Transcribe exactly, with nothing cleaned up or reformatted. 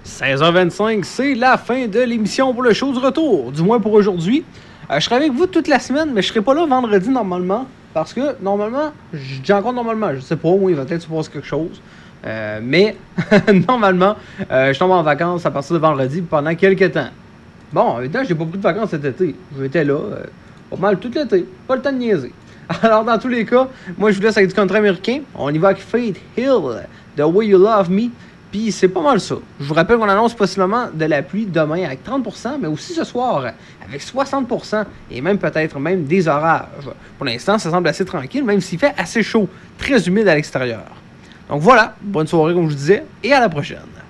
seize heures vingt-cinq, c'est la fin de l'émission pour le show du retour, du moins pour aujourd'hui. Euh, je serai avec vous toute la semaine, mais je serai pas là vendredi normalement, parce que normalement, je dis encore normalement, je sais pas, oui, il va peut-être se passer quelque chose. Euh, mais normalement, euh, je tombe en vacances à partir de vendredi pendant quelques temps. Bon, évidemment, j'ai pas pris de vacances cet été. J'étais là euh, pas mal tout l'été, pas le temps de niaiser. Alors, dans tous les cas, moi je vous laisse avec du country américain. On y va avec Faith Hill, The Way You Love Me. Puis c'est pas mal ça. Je vous rappelle qu'on annonce possiblement de la pluie demain avec trente pour cent, mais aussi ce soir avec soixante pour cent et même peut-être même des orages. Pour l'instant, ça semble assez tranquille, même s'il fait assez chaud, très humide à l'extérieur. Donc voilà, bonne soirée comme je vous disais, et à la prochaine.